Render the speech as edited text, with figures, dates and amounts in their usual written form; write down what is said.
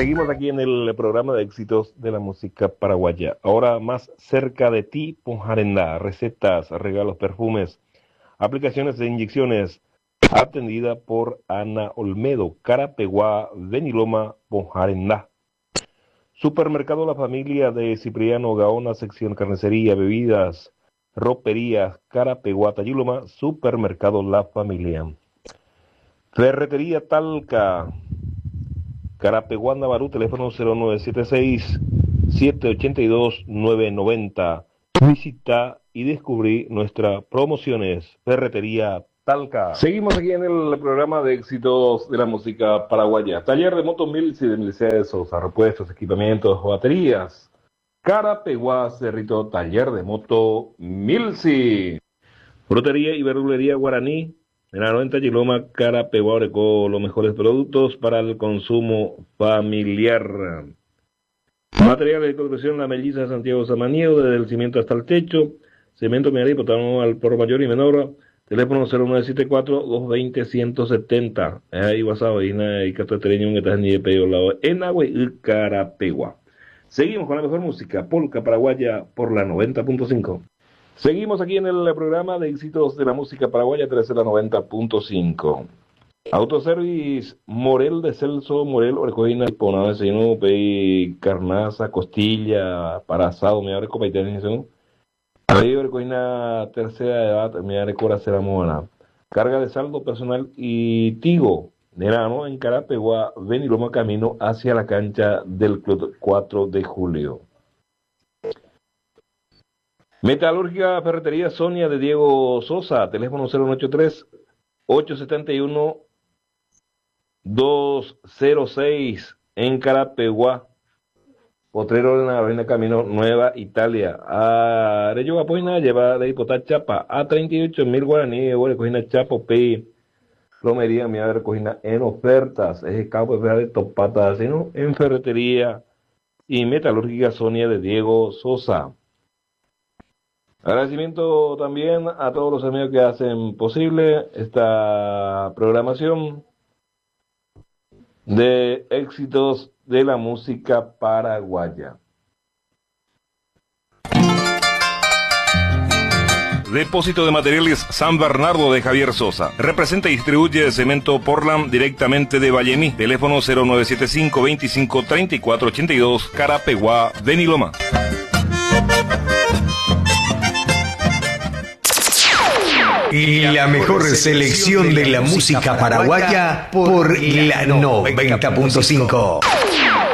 Seguimos aquí en el programa de éxitos de la música paraguaya. Ahora más cerca de ti, Ponjarendá. Recetas, regalos, perfumes, aplicaciones de inyecciones. Atendida por Ana Olmedo, Carapeguá, Beniloma, Ponjarendá. Supermercado La Familia de Cipriano Gaona, sección carnicería, bebidas, roperías, Carapeguá, Tayiloma, Supermercado La Familia. Ferretería Talca, Carapeguá, Navarú, teléfono 0976-782-990. Visita y descubrí nuestras promociones. Ferretería Talca. Seguimos aquí en el programa de éxitos de la música paraguaya. Taller de motos Milsi de Milcia de Sosa, repuestos, equipamientos, baterías. Carapeguá, Cerrito, taller de moto Milsi. Frutería y verdulería Guaraní. En la 90 Chiloma, Carapeguá, Orecó, los mejores productos para el consumo familiar. Materiales de construcción, La Melliza de Santiago Samaniego, desde el cimiento hasta el techo. Cemento Mineral y Potano al por mayor y menor. Teléfono 0974-220-170. Ahí WhatsApp, y Catotereño, que está en Niepeo, lado en Agua y Carapeguá. Seguimos con la mejor música, polka paraguaya por la 90.5. Seguimos aquí en el programa de éxitos de la música paraguaya 1390.5. Autoservice Morel de Celso Morel, Orecojina, Ponada, Seno, Pei, Carnaza, Costilla, para asado, me abre copa y tenis, Pei, Orecojina, tercera edad, me abre cora, será mona. Carga de saldo personal y Tigo, Nerano, en Carapeguá, Beniloma, camino hacia la cancha del Club 4 de Julio. Metalúrgica Ferretería Sonia de Diego Sosa, teléfono 083-871-206 en Carapeguá. Potrero en la avenida Camino Nueva Italia. Arello Apoina lleva de hipotar chapa a 38.000 guaraní, recogina chapo pi. Romería me recogina en ofertas. Es el campo de topata, sino en Ferretería y Metalúrgica Sonia de Diego Sosa. Agradecimiento también a todos los amigos que hacen posible esta programación de éxitos de la música paraguaya. Depósito de Materiales San Bernardo de Javier Sosa. Representa y distribuye cemento Portland directamente de Vallemí. Teléfono 0975-253482, Carapeguá, Beniloma. Y la mejor selección de la música paraguaya por la 90.5.